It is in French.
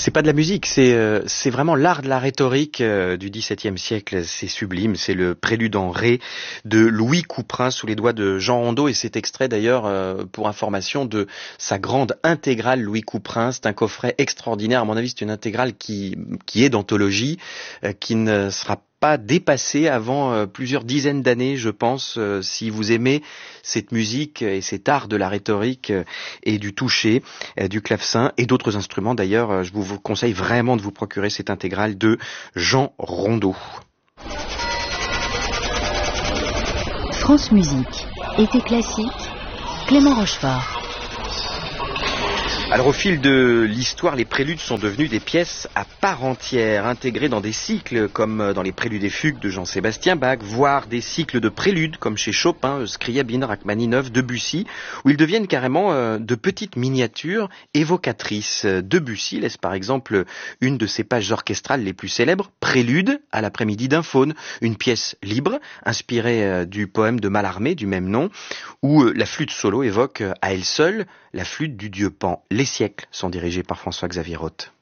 C'est pas de la musique, c'est vraiment l'art de la rhétorique du XVIIe siècle. C'est sublime, c'est le prélude en ré de Louis Couperin sous les doigts de Jean Rondeau, et c'est extrait d'ailleurs pour information de sa grande intégrale Louis Couperin. C'est un coffret extraordinaire, à mon avis c'est une intégrale qui est d'anthologie, qui ne sera pas dépassé avant plusieurs dizaines d'années, je pense, si vous aimez cette musique et cet art de la rhétorique et du toucher, du clavecin et d'autres instruments. D'ailleurs, je vous conseille vraiment de vous procurer cette intégrale de Jean Rondeau. France Musique, été classique, Clément Rochefort. Alors au fil de l'histoire, les préludes sont devenus des pièces à part entière, intégrées dans des cycles comme dans les préludes et fugues de Jean-Sébastien Bach, voire des cycles de préludes comme chez Chopin, Scriabine, Rachmaninov, Debussy, où ils deviennent carrément de petites miniatures évocatrices. Debussy laisse par exemple une de ses pages orchestrales les plus célèbres, Prélude à l'après-midi d'un faune, une pièce libre inspirée du poème de Mallarmé du même nom, où la flûte solo évoque à elle seule la flûte du dieu Pan. Les siècles sont dirigés par François-Xavier Roth.